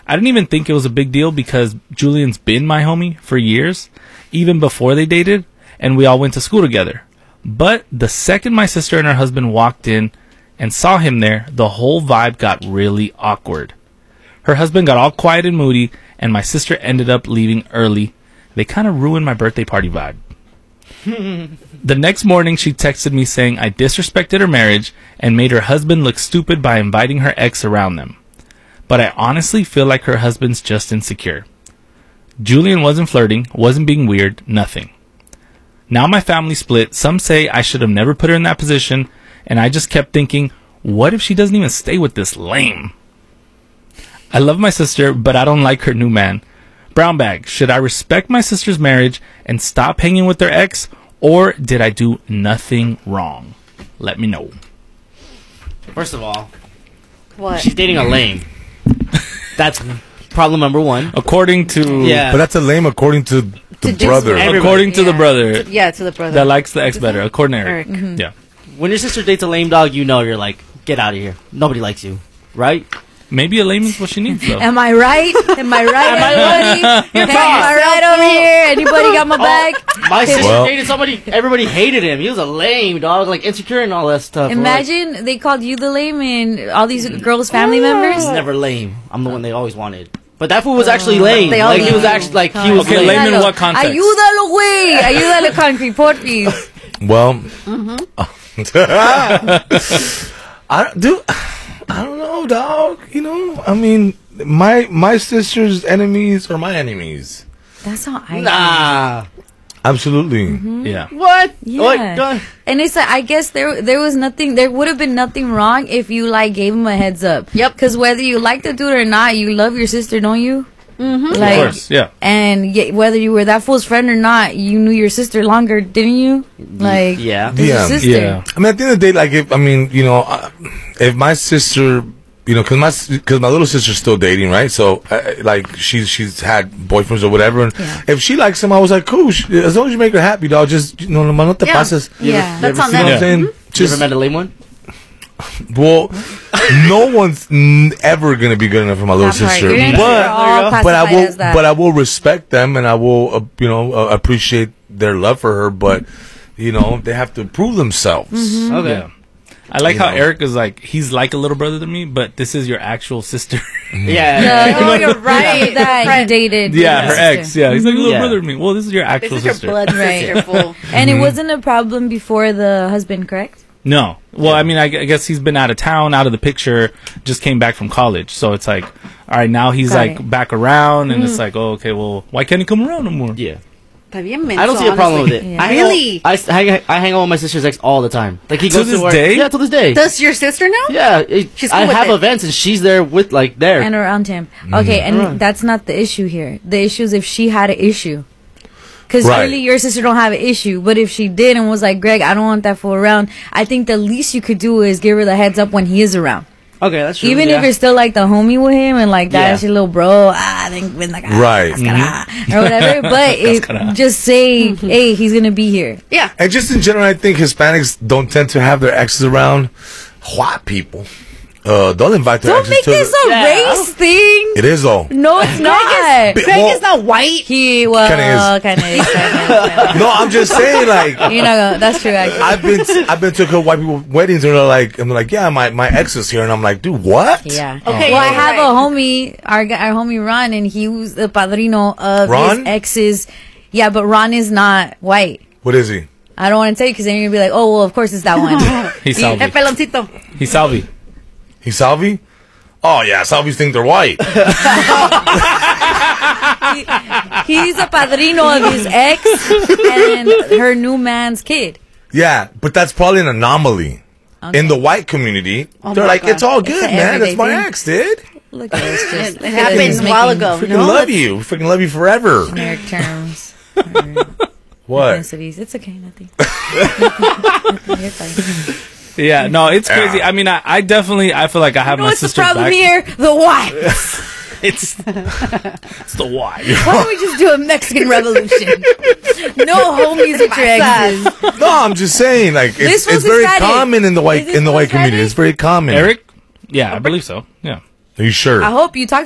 I didn't even think it was a big deal because Julian's been my homie for years, even before they dated, and we all went to school together. But the second my sister and her husband walked in and saw him there, the whole vibe got really awkward. Her husband got all quiet and moody, and my sister ended up leaving early. They kind of ruined my birthday party vibe. The next morning, she texted me saying I disrespected her marriage and made her husband look stupid by inviting her ex around them. But I honestly feel like her husband's just insecure. Julian wasn't flirting, wasn't being weird, nothing. Now my family split. Some say I should have never put her in that position, and I just kept thinking, what if she doesn't even stay with this lame? I love my sister, but I don't like her new man. Brown bag, should I respect my sister's marriage and stop hanging with their ex, or did I do nothing wrong? Let me know. First of all, What? she's dating a lame. That's problem number one. According to Yeah. But that's a lame according to the just brother. everybody. according to the Yeah. brother Yeah, to the brother. that likes the ex better, according to Eric. Eric. Yeah. When your sister dates a lame dog, you know you're like, get out of here. Nobody likes you, right? Maybe a lame is what she needs though. Am I right? Am I right, Am I everybody? Am I right over here? Anybody got my back? My sister Well- dated somebody, everybody hated him. He was a lame dog, like insecure and all that stuff. Imagine they called you the lame and all these girls' family members. He's never lame. I'm the one they always wanted. But that fool was actually lame. They all Like he was lame. actually like he was Okay, lame. lame in what context? Ayúdalo, güey. Ayúdalo con porfis. Well, I don't know, dog. You know, I mean, my sister's enemies are my enemies. That's how I. Nah. Absolutely. Yeah. What? Yeah. What? Go on. And it's like, I guess there was nothing, there would have been nothing wrong if you like gave him a heads up. Yep. Because whether you like the dude or not, you love your sister, don't you? Mm-hmm. Like, Of course, yeah. And whether you were that fool's friend or not, you knew your sister longer, didn't you? Like, Yeah. it's your Yeah. sister. Yeah. I mean, at the end of the day, like, if my sister, because my little sister's still dating, right? So, like, she's had boyfriends or whatever, and Yeah. if she likes him, I was like, cool. As long as you make her happy, dog. Just no te Yeah. pases. Yeah. That's on You know what I'm them. saying? You Just ever met a lame one? well, no one's ever gonna be good enough for my little That part. sister, Your answers but are all but I classified will as that. but I will respect them and I will appreciate their love for her, but they have to prove themselves. Okay. Yeah. I like You how know. Eric is like, he's like a little brother to me, but this is your actual sister. Yeah. Oh, you're right. That he Friend. dated. Yeah, his her sister. ex. Yeah, he's like a little Yeah. brother to me. Well, this is your This actual is your sister. blood Right. sister, fool. And it wasn't a problem before the husband, correct? No. Well, I mean, I guess he's been out of town, out of the picture, just came back from college. So it's like, all right, now he's Got like it. back around, and it's like, oh, okay, well, why can't he come around no more? Yeah. Está bien menso, I don't see a problem with it. honestly. Yeah. I hang out- Really? I hang out with my sister's ex all the time. Like he To goes this to work. day? Yeah, to this day. Does your sister know? Yeah, She's I cool with have it. events and she's there with there. And around him. Okay, and Right. that's not the issue here. The issue is if she had an issue. Because Right. really, your sister don't have an issue. But if she did and was like, Greg, I don't want that fool around, I think the least you could do is give her the heads up when he is around. Okay, that's true. Even yeah. if you're still like the homie with him and like that's Yeah. your little bro, then like, Right. or whatever. But just say, hey, he's gonna be here. Yeah. And just in general, I think Hispanics don't tend to have their exes around. White people, they'll invite their Don't exes make to this a race thing. It is though. No, it's not. Bi- Greg well, is not white. He Kinda is. No, I'm just saying, like, You know, that's true. Actually. I've been to a couple white people weddings and they're like, yeah, my ex is here, and I'm like, dude, what? Yeah. Okay, Well, I you're have right. a homie, our homie Ron, and he was the padrino of Ron? his ex's. Yeah, but Ron is not white. What is he? I don't want to tell you because then you're gonna be like, oh, well, of course it's that one. He's El Salvi. peloncito. He's Salvi. He's Salvi? Oh yeah, Salvis think they're white. He's a padrino of his ex and her new man's kid. Yeah, but that's probably an anomaly. In the white community, they're my like, God. it's all It's good, an man. That's everyday my thing. ex, dude. Look at us. Just, It happened a while ago. Freaking No, love you. Freaking love you forever. Generic terms. What? Ethnicities. It's okay, nothing. Nothing. You're fine. Yeah, no, it's crazy. I mean, I definitely, I feel like I have my What's the sister's problem back. here? The whites. It's the why. Why don't we just do a Mexican revolution? No homies with your exes. No, I'm just saying, like, This it's was very Hispanic. common in the white Is this community. Hispanic? It's very common. Eric? Yeah, I believe so. Yeah. Are you sure? I hope you talk